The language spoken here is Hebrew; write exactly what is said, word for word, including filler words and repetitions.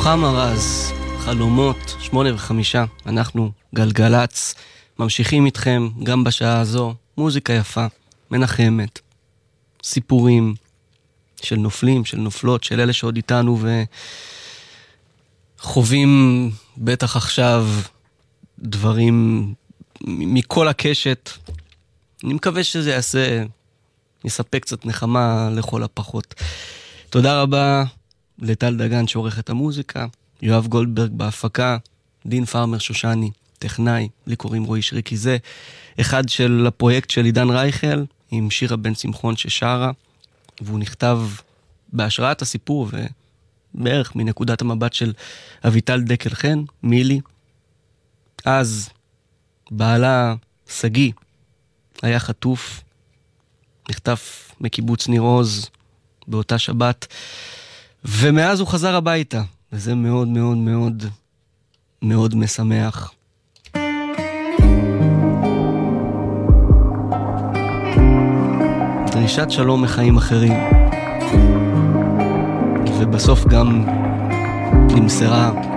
רוחמה רז, חלומות, שמונה וחמישה, אנחנו גלגלץ, ממשיכים איתכם גם בשעה הזו, מוזיקה יפה, מנחמת, סיפורים של נופלים, של נופלות, של אלה שעוד איתנו וחווים בטח עכשיו דברים מכל הקשת. אני מקווה שזה יעשה, יספק קצת נחמה לכל הפחות. תודה רבה לטל דגן שעורך את המוזיקה, יואב גולדברג בהפקה, דין פארמר שושני, טכנאי, לי קוראים רועי שריקי, זה אחד של הפרויקט של עידן רייכל, עם שירה בן שמחון ששרה, והוא נכתב בהשראת הסיפור, ובערך מנקודת המבט של אביטל דקל חן, מילי. אז בעלה סגי היה חטוף, נחטף מקיבוץ ניר עוז באותה שבת, ומאז הוא חזר הביתה, וזה מאוד מאוד מאוד מאוד משמח. דרישת שלום מחיים אחרים, ובסוף גם נמסרה